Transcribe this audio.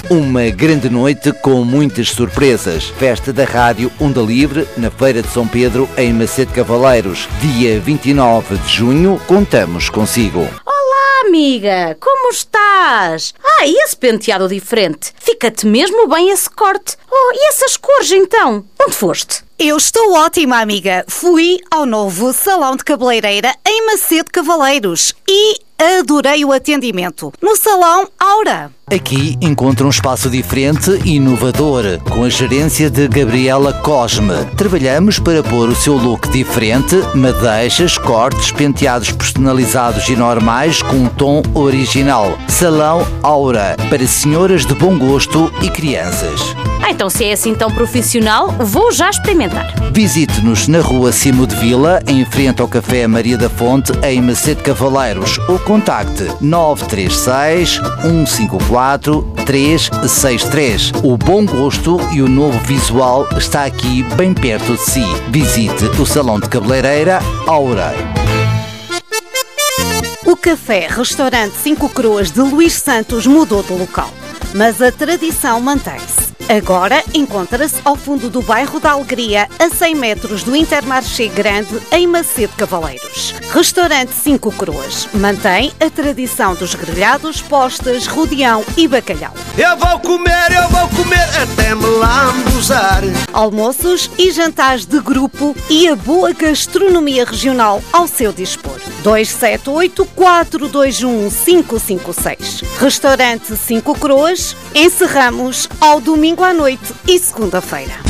Uma grande noite com muitas surpresas. Festa da Rádio Onda Livre na Feira de São Pedro, em Macedo Cavaleiros. Dia 29 de junho, contamos consigo. Olá, amiga, como estás? E esse penteado diferente? Fica-te mesmo bem esse corte. E essas cores então? Onde foste? Eu estou ótima, amiga. Fui ao novo salão de cabeleireira em Macedo Cavaleiros e adorei o atendimento. No salão Aura. Aqui encontra um espaço diferente e inovador, com a gerência de Gabriela Cosme. Trabalhamos para pôr o seu look diferente, madeixas, cortes, penteados personalizados e normais com um tom original. Salão Aura, para senhoras de bom gosto e crianças. Então se é assim tão profissional, vou já experimentar. Visite-nos na rua Cimo de Vila, em frente ao Café Maria da Fonte, em Macedo Cavaleiros, ou contacte 936 154 363. O bom gosto e o novo visual está aqui bem perto de si. Visite o Salão de Cabeleireira Aura. O café-restaurante 5 Coroas de Luís Santos mudou de local, mas a tradição mantém-se. Agora encontra-se ao fundo do bairro da Alegria, a 100 metros do Intermarché Grande, em Macedo Cavaleiros. Restaurante 5 Coroas mantém a tradição dos grelhados, postas, rodeão e bacalhau. Eu vou comer até me lambuzar. Almoços e jantares de grupo e a boa gastronomia regional ao seu dispor. 278-421-556. Restaurante 5 Coroas. Encerramos ao domingo à noite e segunda-feira.